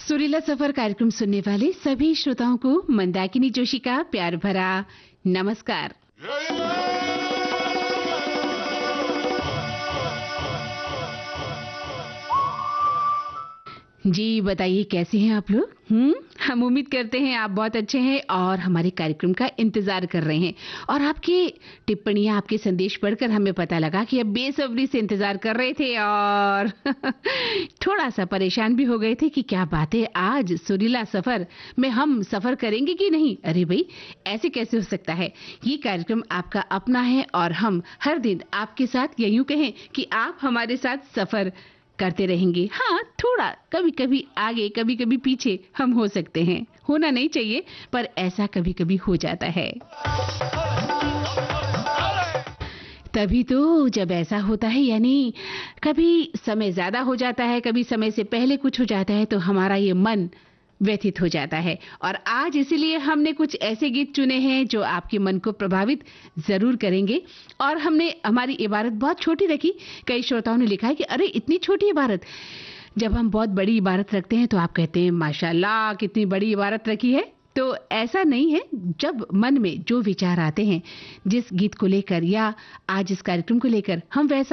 सुरीला सफर कार्यक्रम सुनने वाले सभी श्रोताओं को मंदाकिनी जोशी का प्यार भरा नमस्कार। जी बताइए कैसे हैं आप लोग? हम उम्मीद करते हैं आप बहुत अच्छे हैं और हमारे कार्यक्रम का इंतजार कर रहे हैं। और आपकी टिप्पणियां, आपके संदेश पढ़कर हमें पता लगा कि अब बेसब्री से इंतजार कर रहे थे और थोड़ा सा परेशान भी हो गए थे कि क्या बात है, आज सुरीला सफर में हम सफर करेंगे कि नहीं। अरे भाई, ऐसे कैसे हो सकता है? ये कार्यक्रम आपका अपना है और हम हर दिन आपके साथ, या यूं कहें कि आप हमारे साथ सफर करते रहेंगे। हाँ, थोड़ा कभी कभी आगे कभी कभी पीछे हम हो सकते हैं, होना नहीं चाहिए पर ऐसा कभी कभी हो जाता है। तभी तो जब ऐसा होता है, यानी कभी समय ज्यादा हो जाता है, कभी समय से पहले कुछ हो जाता है, तो हमारा ये मन व्यथित हो जाता है। और आज इसीलिए हमने कुछ ऐसे गीत चुने हैं जो आपके मन को प्रभावित जरूर करेंगे। और हमने हमारी इबारत बहुत छोटी रखी। कई श्रोताओं ने लिखा है कि अरे इतनी छोटी इबारत। जब हम बहुत बड़ी इबारत रखते हैं तो आप कहते हैं माशाल्लाह कितनी बड़ी इबारत रखी है। तो ऐसा नहीं है। जब मन में जो विचार आते हैं जिस गीत को लेकर या आज इस कार्यक्रम को लेकर, हम वैसा